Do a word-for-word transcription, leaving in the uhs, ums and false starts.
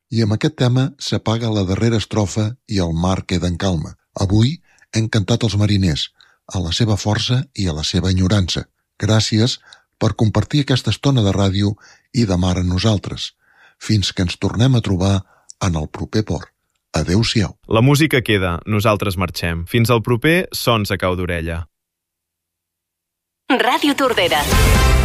I amb aquest tema s'apaga la darrera estrofa i el mar queda en calma. Avui hem cantat els mariners, a la seva força i a la seva enyorança. Gràcies per compartir aquesta estona de ràdio i de mar amb nosaltres. Fins que ens tornem a trobar en el proper port. Adéu-siau. La música queda, nosaltres marxem. Fins al proper Sons a cau d'orella. Ràdio Tordera.